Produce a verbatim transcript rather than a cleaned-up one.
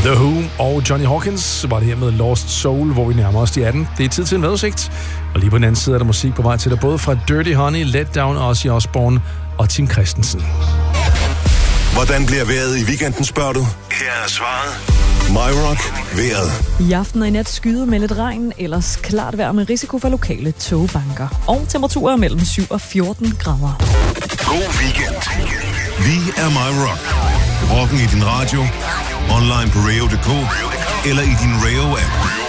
The Who og Johnny Hawkins var det her med Lost Soul, hvor vi nærmer os de atten. Det er tid til en vejrudsigt. Og lige på den anden side er der musik på vej til dig, både fra Dirty Honey, Let Down, Ozzy Osbourne og Tim Christensen. Hvordan bliver vejret i weekenden, spørger du? Her er svaret. MyRock vejret. I aften og i nat skyder med lidt regn, ellers klart vejr med risiko for lokale togbanker. Og temperaturer mellem syv og fjorten grader. God weekend. Vi er MyRock. Rocken i din radio, online på radio punktum d k eller i din Radio-app.